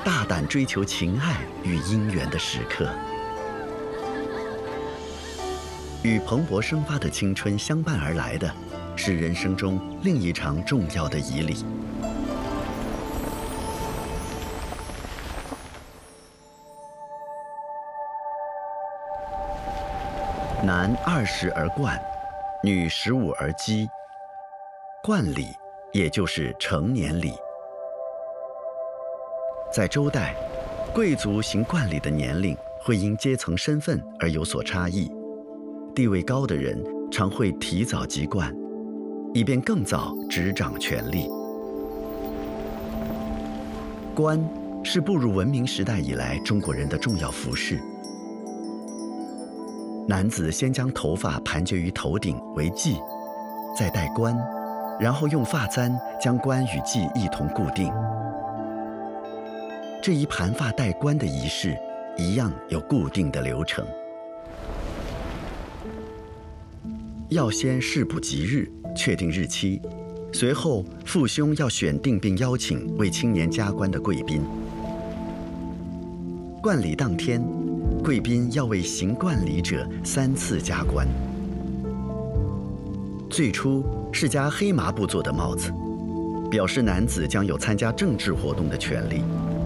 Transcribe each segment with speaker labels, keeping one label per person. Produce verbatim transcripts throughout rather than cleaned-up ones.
Speaker 1: 大胆追求情爱与姻缘的时刻。与蓬勃生发的青春相伴而来的，是人生中另一场重要的仪礼。男二十而冠，女十五而笄。冠礼，也就是成年礼。在周代，贵族行冠礼的年龄会因阶层身份而有所差异，地位高的人常会提早及冠，以便更早执掌权力。冠是步入文明时代以来中国人的重要服饰。男子先将头发盘结于头顶为髻，再戴冠，然后用发簪将冠与髻一同固定。这一盘发戴冠的仪式一样有固定的流程。要先事不吉日，确定日期，随后父兄要选定并邀请为青年加冠的贵宾。冠礼当天，贵宾要为行冠礼者三次加冠。最初是加黑麻布做的帽子，表示男子将有参加政治活动的权利；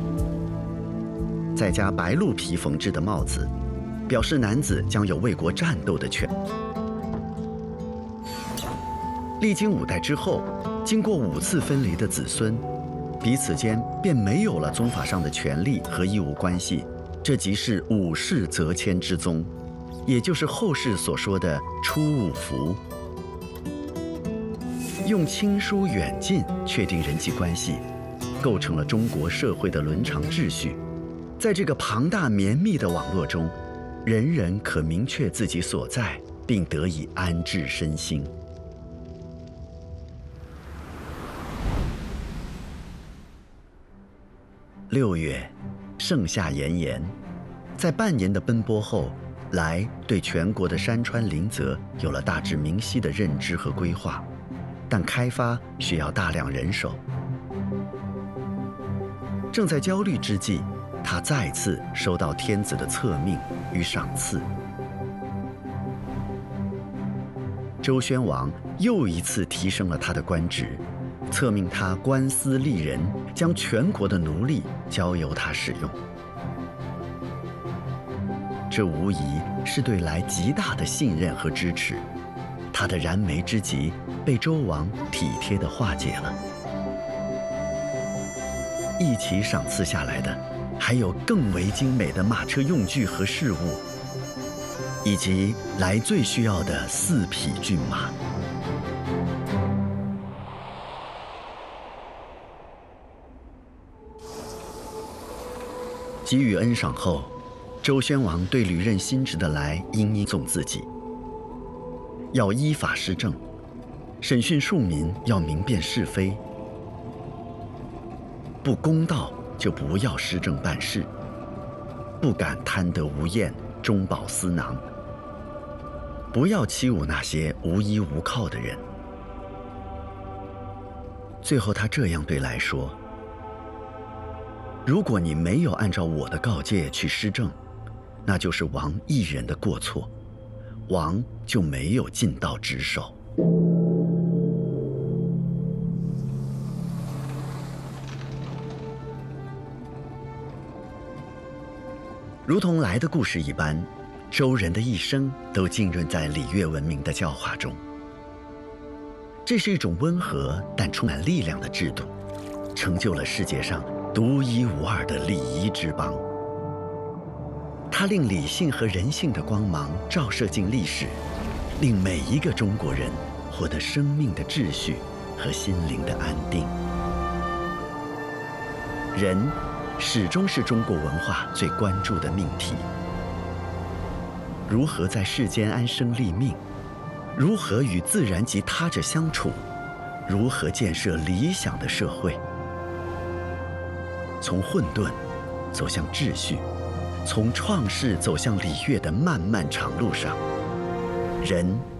Speaker 1: 再加白鹿皮缝制的帽子，表示男子将有为国战斗的权利。历经五代之后，经过五次分离的子孙，彼此间便没有了宗法上的权利和义务关系。这即是五世则迁之宗，也就是后世所说的初五服。用亲疏远近确定人际关系，构成了中国社会的伦常秩序。在这个庞大绵密的网络中，人人可明确自己所在，并得以安置身心。六月，盛夏炎炎，在半年的奔波后，来对全国的山川林泽有了大致明晰的认知和规划，但开发需要大量人手。正在焦虑之际，他再次收到天子的册命与赏赐。周宣王又一次提升了他的官职，册命他官司吏人，将全国的奴隶交由他使用。这无疑是对来极大的信任和支持，他的燃眉之急被周王体贴地化解了。一起赏赐下来的，还有更为精美的马车用具和饰物，以及来最需要的四匹骏马。给予恩赏后，周宣王对履任新职的来殷殷颂自己：要依法施政，审讯庶民要明辨是非，不公道就不要施政办事，不敢贪得无厌，中饱私囊，不要欺侮那些无依无靠的人。最后他这样对来说：如果你没有按照我的告诫去施政，那就是王一人的过错，王就没有尽到职守。如同来的故事一般，周人的一生都浸润在礼乐文明的教化中。这是一种温和但充满力量的制度，成就了世界上独一无二的礼仪之邦。它令理性和人性的光芒照射进历史，令每一个中国人获得生命的秩序和心灵的安定。人始终是中国文化最关注的命题。如何在世间安身立命？如何与自然及他者相处？如何建设理想的社会？从混沌走向秩序，从创世走向礼乐的漫漫长路上，人